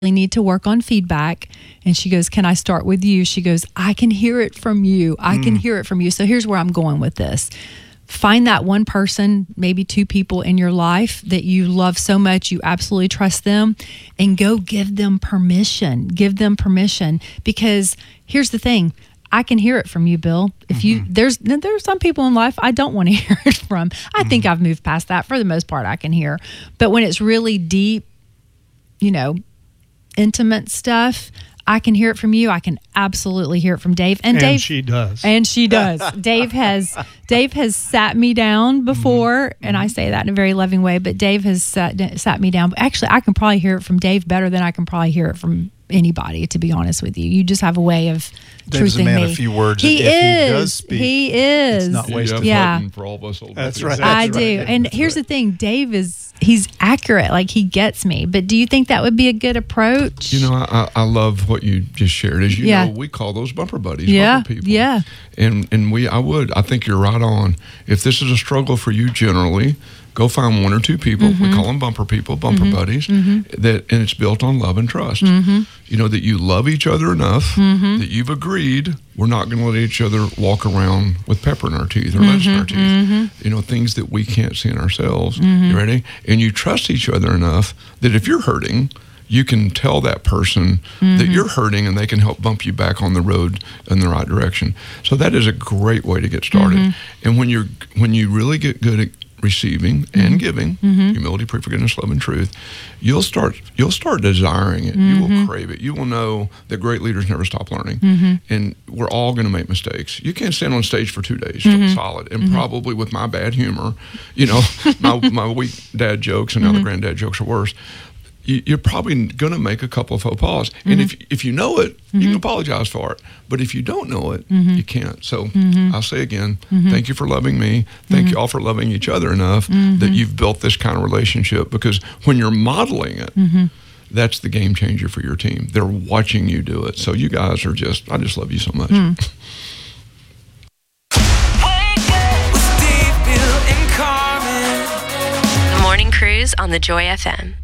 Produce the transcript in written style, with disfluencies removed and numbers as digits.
need to work on feedback. And she goes, can I start with you? She goes, I can hear it from you. I can hear it from you. So here's where I'm going with this. Find that one person, maybe two people in your life that you love so much, you absolutely trust them, and go give them permission. Give them permission, because here's the thing. I can hear it from you, Bill. If you there's some people in life I don't want to hear it from. I think I've moved past that. For the most part, I can hear. But when it's really deep, intimate stuff, I can hear it from you. I can absolutely hear it from Dave. And Dave, she does. And she does. Dave has sat me down before, and I say that in a very loving way, but Dave has sat me down. Actually, I can probably hear it from Dave better than I can probably hear it from anybody, to be honest with you. You just have a way of Dave's truthing a man me. of few words. He If is. he does speak, He is. it's not wasted. Yeah. For all of us old That's people. right. I do. And here's the thing. Dave he's accurate. Like, he gets me. But do you think that would be a good approach? I love what you just shared. As you know, we call those bumper buddies, bumper people. Yeah. And I think you're right on. If this is a struggle for you generally, go find one or two people. We call them bumper people, bumper buddies. And it's built on love and trust. That you love each other enough that you've agreed we're not going to let each other walk around with pepper in our teeth or lettuce in our teeth. Things that we can't see in ourselves. You ready? And you trust each other enough that if you're hurting, you can tell that person that you're hurting, and they can help bump you back on the road in the right direction. So that is a great way to get started. And when you really get good at receiving and giving, humility, forgiveness, love, and truth, you'll start desiring it. You will crave it. You will know that great leaders never stop learning. And we're all going to make mistakes. You can't stand on stage for 2 days solid, and probably with my bad humor, my weak dad jokes, and now the granddad jokes are worse. You're probably going to make a couple of faux pas. And if you know it, you can apologize for it. But if you don't know it, you can't. So I'll say again, thank you for loving me. Thank you all for loving each other enough that you've built this kind of relationship. Because when you're modeling it, that's the game changer for your team. They're watching you do it. So you guys are I just love you so much. The Morning Cruise on the Joy FM.